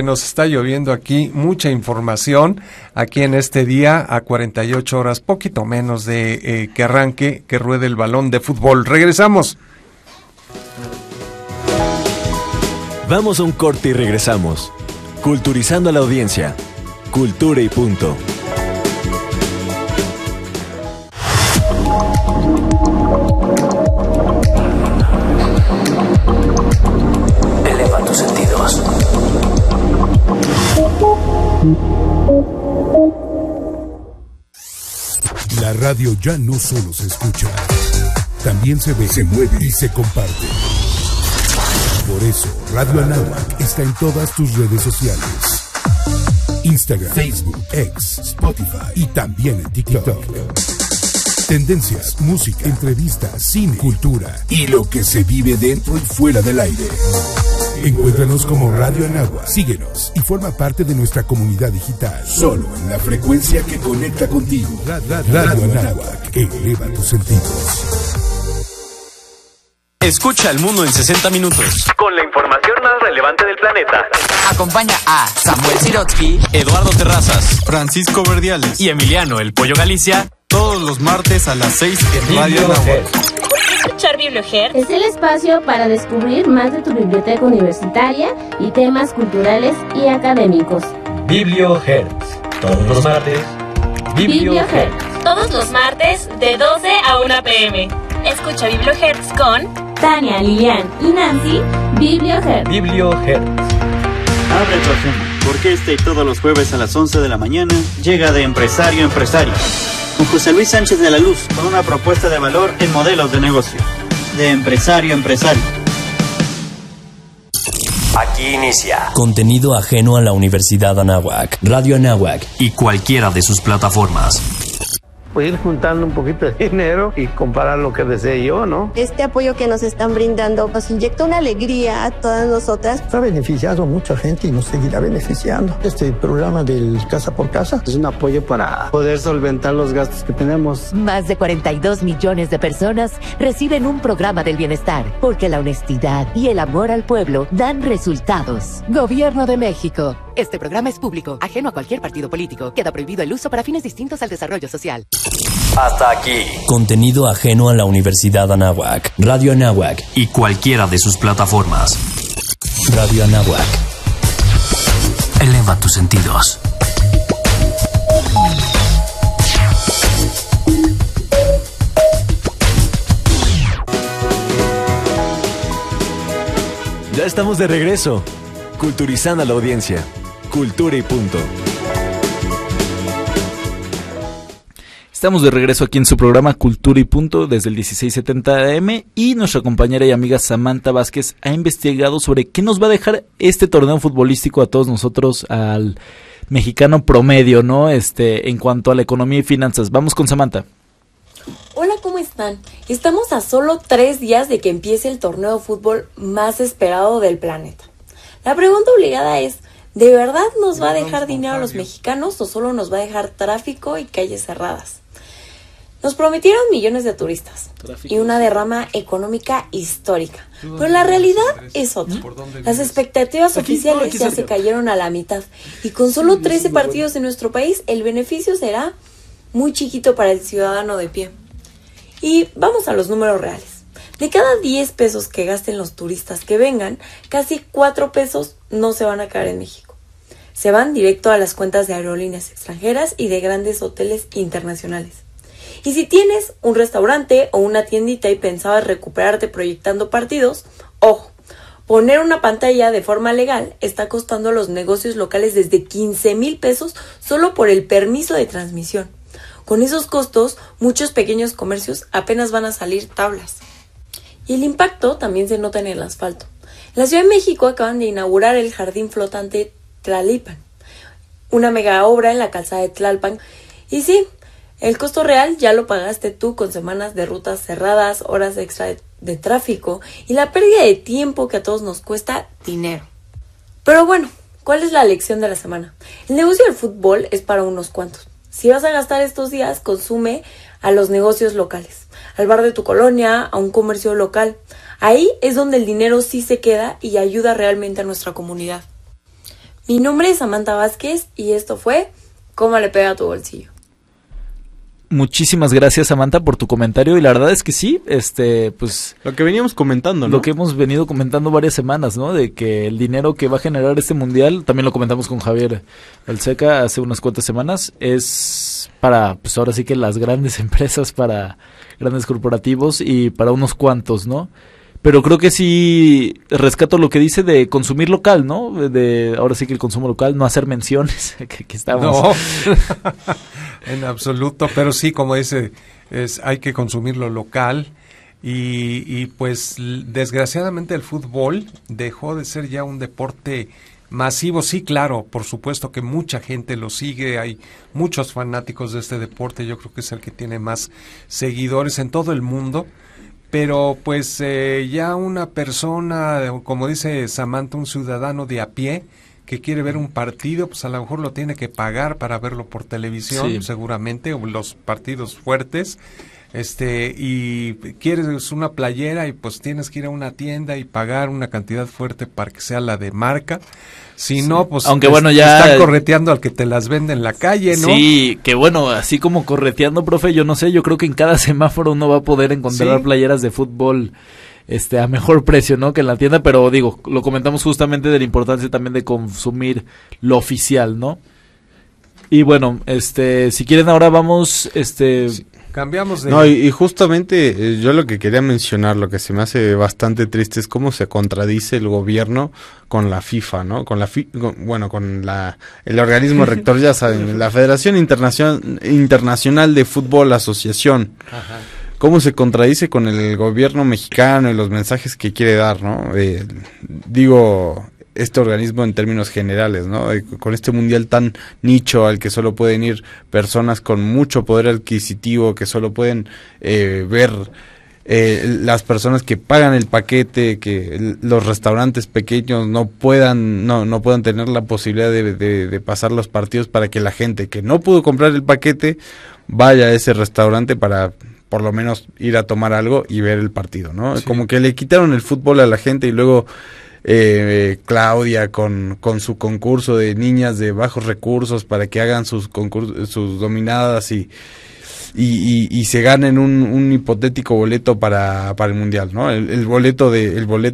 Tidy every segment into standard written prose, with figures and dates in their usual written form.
nos está lloviendo aquí mucha información aquí en este día a 48 horas, poquito menos de que arranque, que ruede el balón de fútbol. Regresamos. Vamos a un corte y regresamos. Culturizando a la audiencia. Cultura y punto. Eleva tus sentidos. La radio ya no solo se escucha, también se ve, se mueve y se comparte. Por eso, Radio Anáhuac está en todas tus redes sociales. Instagram, Facebook, X, Spotify y también en TikTok. Tendencias, música, entrevistas, cine, cultura y lo que se vive dentro y fuera del aire. Encuéntranos como Radio Anáhuac, síguenos y forma parte de nuestra comunidad digital. Solo en la frecuencia que conecta contigo. Radio Anáhuac, eleva tus sentidos. Escucha el mundo en 60 minutos. Con la información más relevante del planeta. Acompaña a Samuel Sirotsky, Eduardo Terrazas, Francisco Verdiales y Emiliano El Pollo Galicia. Todos los martes a las 6 en Radio Anáhuac. Escuchar BiblioHeart es el espacio para descubrir más de tu biblioteca universitaria y temas culturales y académicos. BiblioHeart. Todos los martes. BiblioHeart. Todos los martes de 12 a 1 p.m. Escucha BiblioHeart con Tania, Lilian y Nancy. BiblioHeart. BiblioHeart. Abre tu agenda, porque este y todos los jueves a las 11 de la mañana llega de Empresario a Empresario, con José Luis Sánchez de la Luz, con una propuesta de valor en modelos de negocio. De Empresario a Empresario. Aquí inicia Contenido ajeno a la Universidad Anáhuac, Radio Anáhuac y cualquiera de sus plataformas. Pues ir juntando un poquito de dinero y comprar lo que desee yo, ¿no? Este apoyo que nos están brindando nos inyecta una alegría a todas nosotras. Ha beneficiado a mucha gente y nos seguirá beneficiando. Este programa del Casa por Casa es un apoyo para poder solventar los gastos que tenemos. Más de 42 millones de personas reciben un programa del bienestar, porque la honestidad y el amor al pueblo dan resultados. Gobierno de México. Este programa es público, ajeno a cualquier partido político. Queda prohibido el uso para fines distintos al desarrollo social. Hasta aquí. Contenido ajeno a la Universidad Anáhuac, Radio Anáhuac y cualquiera de sus plataformas. Radio Anáhuac. Eleva tus sentidos. Ya estamos de regreso, culturizando a la audiencia. Cultura y punto. Estamos de regreso aquí en su programa Cultura y Punto desde el 1670 AM y nuestra compañera y amiga Samantha Vázquez ha investigado sobre qué nos va a dejar este torneo futbolístico a todos nosotros, al mexicano promedio, ¿no? En cuanto a la economía y finanzas. Vamos con Samantha. Hola, ¿cómo están? Estamos a solo 3 días de que empiece el torneo de fútbol más esperado del planeta. La pregunta obligada es, ¿de verdad nos va a dejar dinero a los mexicanos o solo nos va a dejar tráfico y calles cerradas? Nos prometieron millones de turistas y una derrama económica histórica, pero la realidad es otra. Las expectativas oficiales ya se cayeron a la mitad y con solo 13 partidos en nuestro país, el beneficio será muy chiquito para el ciudadano de pie. Y vamos a los números reales. De cada 10 pesos que gasten los turistas que vengan, casi 4 pesos no se van a caer en México. Se van directo a las cuentas de aerolíneas extranjeras y de grandes hoteles internacionales. Y si tienes un restaurante o una tiendita y pensabas recuperarte proyectando partidos, ojo, poner una pantalla de forma legal está costando a los negocios locales desde 15,000 pesos solo por el permiso de transmisión. Con esos costos, muchos pequeños comercios apenas van a salir tablas. Y el impacto también se nota en el asfalto. En la Ciudad de México acaban de inaugurar el jardín flotante Tlalipan, una mega obra en la calzada de Tlalpan. Y sí, el costo real ya lo pagaste tú con semanas de rutas cerradas, horas extra de tráfico y la pérdida de tiempo que a todos nos cuesta dinero. Pero bueno, ¿cuál es la lección de la semana? El negocio del fútbol es para unos cuantos. Si vas a gastar estos días, consume a los negocios locales, al bar de tu colonia, a un comercio local. Ahí es donde el dinero sí se queda y ayuda realmente a nuestra comunidad. Mi nombre es Samantha Vázquez y esto fue ¿Cómo le pega a tu bolsillo? Muchísimas gracias, Samantha, por tu comentario, y la verdad es que sí, pues... Lo que veníamos comentando, ¿no? Lo que hemos venido comentando varias semanas, ¿no? De que el dinero que va a generar este mundial, también lo comentamos con Javier Alseca hace unas cuantas semanas, es para, pues ahora sí que las grandes empresas, para grandes corporativos y para unos cuantos, ¿no? Pero creo que sí rescato lo que dice de consumir local, ¿no? De ahora sí que el consumo local, no hacer menciones, que estamos... No, en absoluto, pero sí, como dice, hay que consumir lo local y pues desgraciadamente el fútbol dejó de ser ya un deporte masivo. Sí, claro, por supuesto que mucha gente lo sigue, hay muchos fanáticos de este deporte, yo creo que es el que tiene más seguidores en todo el mundo. Pero pues ya una persona, como dice Samantha, un ciudadano de a pie que quiere ver un partido, pues a lo mejor lo tiene que pagar para verlo por televisión, sí, seguramente, o los partidos fuertes, y quieres una playera y pues tienes que ir a una tienda y pagar una cantidad fuerte para que sea la de marca. Si no, pues aunque bueno, ya están correteando al que te las vende en la calle, ¿no? Sí, que bueno, así como correteando, profe, yo no sé, yo creo que en cada semáforo uno va a poder encontrar sí, playeras de fútbol a mejor precio, ¿no? Que en la tienda, pero digo, lo comentamos justamente de la importancia también de consumir lo oficial, ¿no? Y bueno, si quieren ahora vamos, sí. Cambiamos de... No, y justamente yo lo que quería mencionar, lo que se me hace bastante triste es cómo se contradice el gobierno con la FIFA, ¿no? Con el organismo rector, ya saben, la Federación Internacional de Fútbol Asociación. Ajá. Cómo se contradice con el gobierno mexicano y los mensajes que quiere dar, ¿no? Este organismo en términos generales, ¿no? Con este mundial tan nicho al que solo pueden ir personas con mucho poder adquisitivo, que solo pueden ver las personas que pagan el paquete, que los restaurantes pequeños no puedan tener la posibilidad de pasar los partidos, para que la gente que no pudo comprar el paquete vaya a ese restaurante para por lo menos ir a tomar algo y ver el partido, ¿no? Sí. Como que le quitaron el fútbol a la gente y luego Claudia con su concurso de niñas de bajos recursos para que hagan sus dominadas y se ganen un hipotético boleto para el mundial, ¿no? El boleto de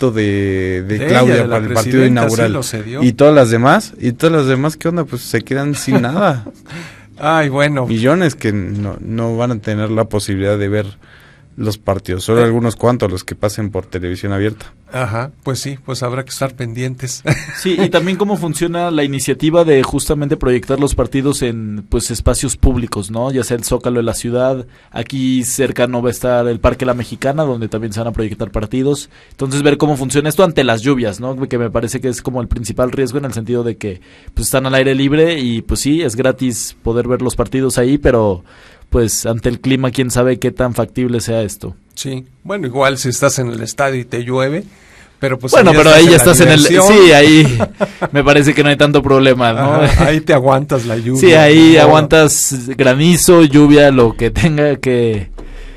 Claudia ella, de para el partido inaugural. Sí, y todas las demás, ¿qué onda? Pues se quedan sin nada. Ay, bueno. Millones que no van a tener la posibilidad de ver los partidos, solo algunos cuantos los que pasen por televisión abierta. Ajá, pues sí, pues habrá que estar pendientes. Sí, y también cómo funciona la iniciativa de justamente proyectar los partidos en pues espacios públicos, ¿no? Ya sea el Zócalo de la ciudad, aquí cercano va a estar el Parque La Mexicana, donde también se van a proyectar partidos. Entonces ver cómo funciona esto ante las lluvias, ¿no? Que me parece que es como el principal riesgo, en el sentido de que pues están al aire libre y pues sí, es gratis poder ver los partidos ahí, pero pues ante el clima, quién sabe qué tan factible sea esto. Sí, bueno, igual si estás en el estadio y te llueve, pero pues... Bueno, pero ahí ya estás en el... Sí, ahí me parece que no hay tanto problema, ¿no? Ajá, ahí te aguantas la lluvia. Sí, ahí aguantas granizo, lluvia, lo que tenga que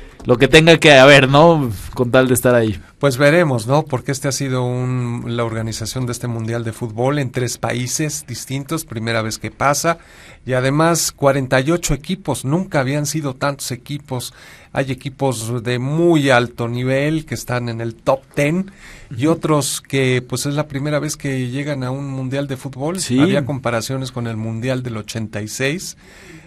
haber, ¿no? Con tal de estar ahí. Pues veremos, ¿no? Porque ha sido la organización de este Mundial de Fútbol en 3 países distintos, primera vez que pasa, y además 48 equipos, nunca habían sido tantos equipos. Hay equipos de muy alto nivel que están en el top 10 y otros que pues es la primera vez que llegan a un Mundial de Fútbol. Sí. Había comparaciones con el Mundial del 86,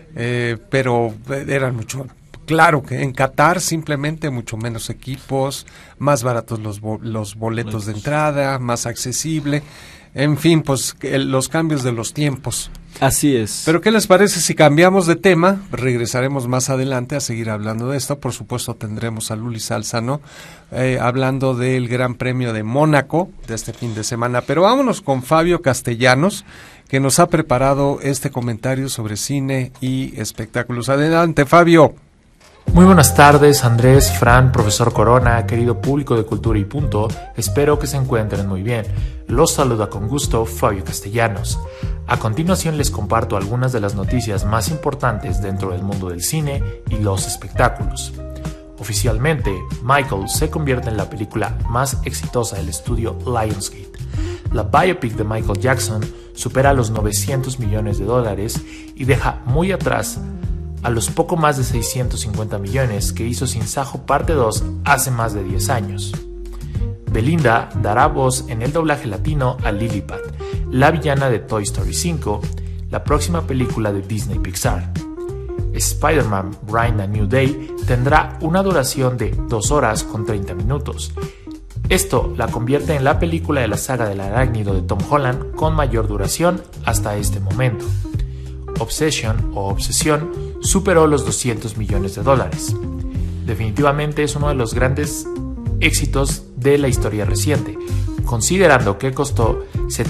pero eran mucho... Claro que en Qatar simplemente mucho menos equipos, más baratos los boletos de entrada, más accesible, en fin, pues los cambios de los tiempos. Así es. Pero ¿qué les parece si cambiamos de tema? Regresaremos más adelante a seguir hablando de esto. Por supuesto tendremos a Luli Salzano hablando del Gran Premio de Mónaco de este fin de semana. Pero vámonos con Fabio Castellanos, que nos ha preparado este comentario sobre cine y espectáculos. Adelante, Fabio. Muy buenas tardes, Andrés, Fran, profesor Corona, querido público de Cultura y Punto, espero que se encuentren muy bien. Los saluda con gusto Fabio Castellanos. A continuación les comparto algunas de las noticias más importantes dentro del mundo del cine y los espectáculos. Oficialmente, Michael se convierte en la película más exitosa del estudio Lionsgate. La biopic de Michael Jackson supera los 900 millones de dólares y deja muy atrás a los poco más de 650 millones que hizo Sin Sajo Parte 2 hace más de 10 años. Belinda dará voz en el doblaje latino a Lilliput, la villana de Toy Story 5, la próxima película de Disney Pixar. Spider-Man Brand New Day tendrá una duración de 2 horas con 30 minutos. Esto la convierte en la película de la saga del arácnido de Tom Holland con mayor duración hasta este momento. Obsession o Obsesión superó los 200 millones de dólares. Definitivamente es uno de los grandes éxitos de la historia reciente, considerando que costó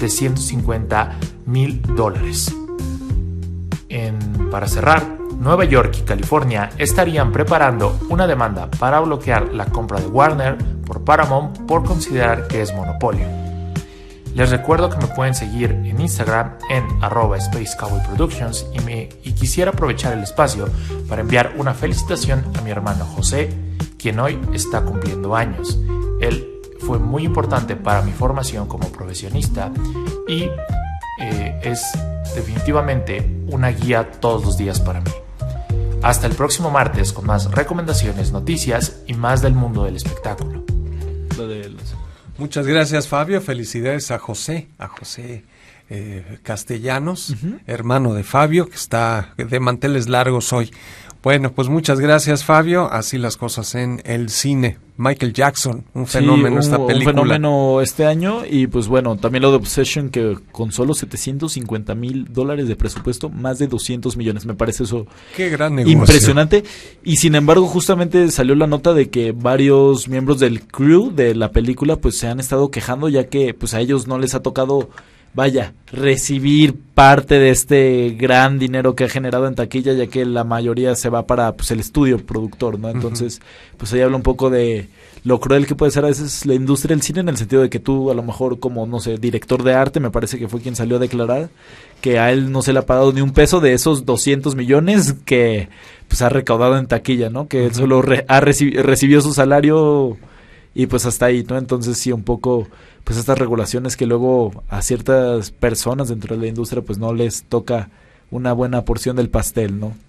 $750,000. Para cerrar, Nueva York y California estarían preparando una demanda para bloquear la compra de Warner por Paramount por considerar que es monopolio. Les recuerdo que me pueden seguir en Instagram en @SpaceCowboyProductions y quisiera aprovechar el espacio para enviar una felicitación a mi hermano José, quien hoy está cumpliendo años. Él fue muy importante para mi formación como profesionista y es definitivamente una guía todos los días para mí. Hasta el próximo martes con más recomendaciones, noticias y más del mundo del espectáculo. Muchas gracias, Fabio. Felicidades a José Castellanos, hermano de Fabio, que está de manteles largos hoy. Bueno, pues muchas gracias, Fabio. Así las cosas en el cine. Michael Jackson, un fenómeno esta película. Un fenómeno este año. Y pues bueno, también lo de Obsession, que con solo $750,000 de presupuesto, más de 200 millones. Me parece eso qué gran negocio, impresionante. Y sin embargo, justamente salió la nota de que varios miembros del crew de la película pues se han estado quejando, ya que pues a ellos no les ha tocado, recibir parte de este gran dinero que ha generado en taquilla, ya que la mayoría se va para pues el estudio productor, ¿no? Entonces, pues ahí habla un poco de lo cruel que puede ser a veces la industria del cine, en el sentido de que tú, a lo mejor como, no sé, director de arte, me parece que fue quien salió a declarar que a él no se le ha pagado ni un peso de esos 200 millones que pues ha recaudado en taquilla, ¿no? Que él solo recibió su salario y pues hasta ahí, ¿no? Entonces sí, un poco pues estas regulaciones que luego a ciertas personas dentro de la industria pues no les toca una buena porción del pastel, ¿no?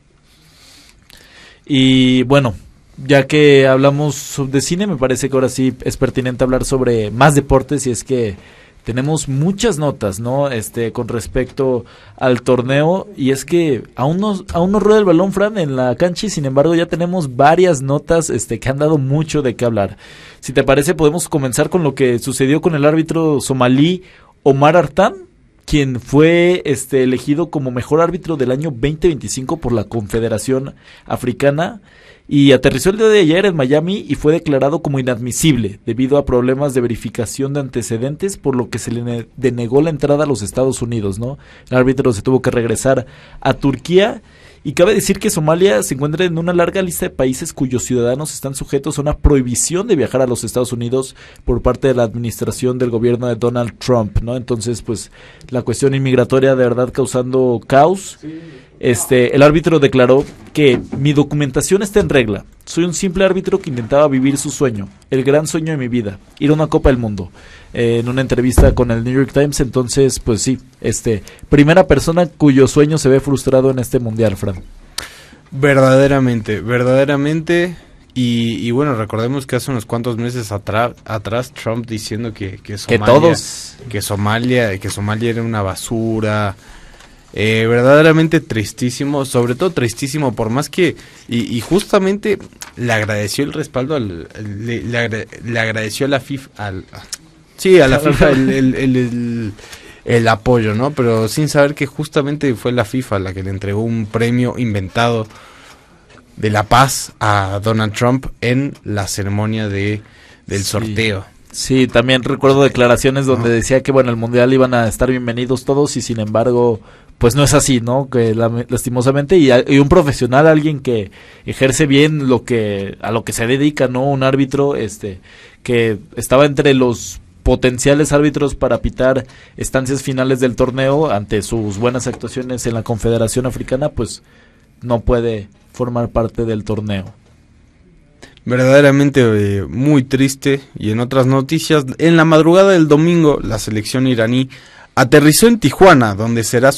Y bueno, ya que hablamos de cine, me parece que ahora sí es pertinente hablar sobre más deportes, y es que tenemos muchas notas, ¿no? Con respecto al torneo, y es que aún no rueda el balón, Fran, en la cancha, y sin embargo ya tenemos varias notas que han dado mucho de qué hablar. Si te parece, podemos comenzar con lo que sucedió con el árbitro somalí Omar Artan, quien fue elegido como mejor árbitro del año 2025 por la Confederación Africana, y aterrizó el día de ayer en Miami y fue declarado como inadmisible debido a problemas de verificación de antecedentes, por lo que se le denegó la entrada a los Estados Unidos, ¿no? El árbitro se tuvo que regresar a Turquía, y cabe decir que Somalia se encuentra en una larga lista de países cuyos ciudadanos están sujetos a una prohibición de viajar a los Estados Unidos por parte de la administración del gobierno de Donald Trump, ¿no? Entonces, pues, la cuestión inmigratoria de verdad causando caos. Sí. El árbitro declaró que mi documentación está en regla. Soy un simple árbitro que intentaba vivir su sueño, el gran sueño de mi vida, ir a una Copa del Mundo. En una entrevista con el New York Times, entonces, pues sí, primera persona cuyo sueño se ve frustrado en este mundial, Fran. Verdaderamente. Y bueno, recordemos que hace unos cuantos meses atrás Trump diciendo que Somalia era una basura. Verdaderamente tristísimo, sobre todo tristísimo, por más que y justamente le agradeció el respaldo le agradeció a la FIFA a la FIFA el apoyo, ¿no? Pero sin saber que justamente fue la FIFA la que le entregó un premio inventado de la paz a Donald Trump en la ceremonia del sorteo. Sí, también recuerdo declaraciones donde decía que el mundial iban a estar bienvenidos todos, y sin embargo pues no es así, ¿no? Que lastimosamente, y un profesional, alguien que ejerce bien a lo que se dedica, ¿no? Un árbitro que estaba entre los potenciales árbitros para pitar estancias finales del torneo, ante sus buenas actuaciones en la Confederación Africana, pues no puede formar parte del torneo. Verdaderamente muy triste. Y en otras noticias, en la madrugada del domingo, la selección iraní aterrizó en Tijuana, donde será